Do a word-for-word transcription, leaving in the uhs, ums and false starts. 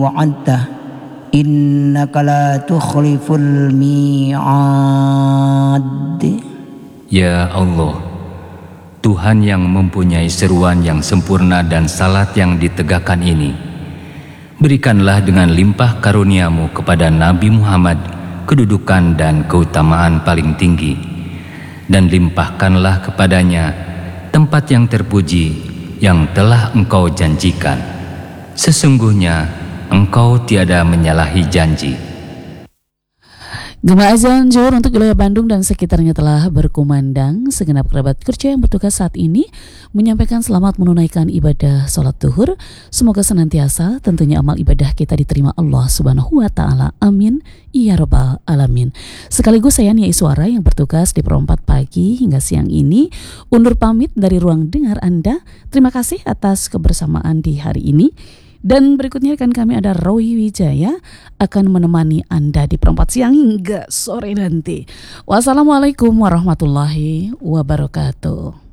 wa'adta innaka la tukhliful mi'ad. Ya Allah, Tuhan yang mempunyai seruan yang sempurna dan salat yang ditegakkan ini, berikanlah dengan limpah karuniamu kepada Nabi Muhammad kedudukan dan keutamaan paling tinggi, dan limpahkanlah kepadanya tempat yang terpuji yang telah Engkau janjikan. Sesungguhnya Engkau tiada menyalahi janji. Gema azan zuhur untuk wilayah Bandung dan sekitarnya telah berkumandang. Segenap kerabat kerja yang bertugas saat ini menyampaikan selamat menunaikan ibadah sholat zuhur. Semoga senantiasa tentunya amal ibadah kita diterima Allah Subhanahu wa Ta'ala. Amin ya Rabbal Alamin. Sekaligus saya Nia Iswara yang bertugas di perempat pagi hingga siang ini undur pamit dari ruang dengar Anda. Terima kasih atas kebersamaan di hari ini. Dan berikutnya rekan kami ada Roy Wijaya akan menemani Anda di perempat siang hingga sore nanti. Wassalamualaikum warahmatullahi wabarakatuh.